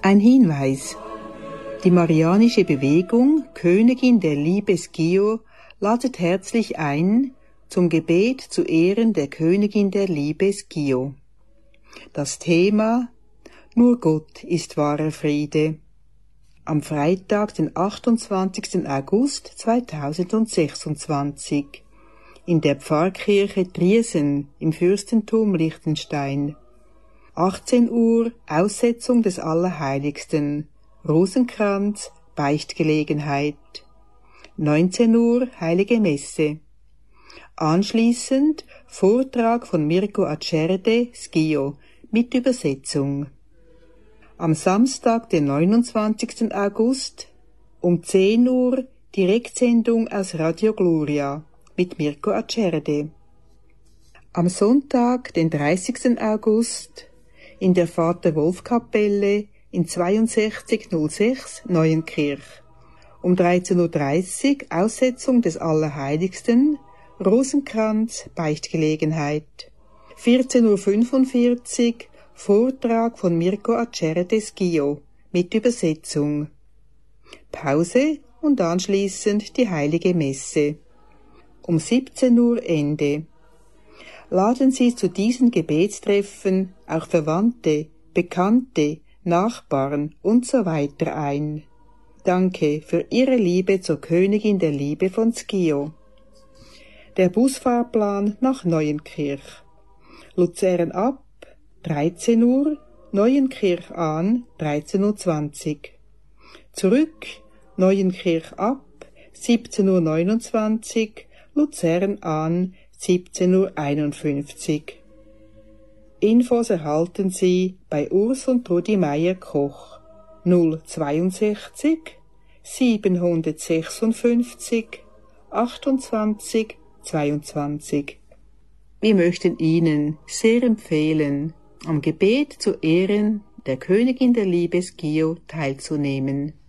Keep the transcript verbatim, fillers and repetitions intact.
Ein Hinweis. Die Marianische Bewegung Königin der Liebe Schio ladet herzlich ein zum Gebet zu Ehren der Königin der Liebe Schio. Das Thema: Nur Gott ist wahrer Friede. Am Freitag, den achtundzwanzigsten August zweitausendsechsundzwanzig in der Pfarrkirche Triesen im Fürstentum Liechtenstein. achtzehn Uhr Aussetzung des Allerheiligsten, Rosenkranz, Beichtgelegenheit. neunzehn Uhr Heilige Messe. Anschließend Vortrag von Mirko Acerde Schio mit Übersetzung. Am Samstag, den neunundzwanzigsten August um zehn Uhr Direktsendung aus Radio Gloria mit Mirko Acerde. Am Sonntag, den dreißigsten August in der Vater-Wolf-Kapelle in zweiundsechzig null sechs Neuenkirch. Um dreizehn Uhr dreißig Aussetzung des Allerheiligsten, Rosenkranz, Beichtgelegenheit. vierzehn Uhr fünfundvierzig Vortrag von Mirko Acerde Schio mit Übersetzung. Pause und anschließend die Heilige Messe. Um siebzehn Uhr Ende. Laden Sie zu diesen Gebetstreffen auch Verwandte, Bekannte, Nachbarn und so weiter ein. Danke für Ihre Liebe zur Königin der Liebe von Schio. Der Busfahrplan nach Neuenkirch. Luzern ab, dreizehn Uhr, Neuenkirch an, dreizehn Uhr zwanzig. Zurück, Neuenkirch ab, siebzehn Uhr neunundzwanzig, Luzern an, siebzehn Uhr einundfünfzig. Infos erhalten Sie bei Urs und Trudi Meier-Koch null zweiundsechzig siebenhundertsechsundfünfzig achtundzwanzig zweiundzwanzig. Wir möchten Ihnen sehr empfehlen, am Gebet zu Ehren der Königin der Liebe Schio teilzunehmen.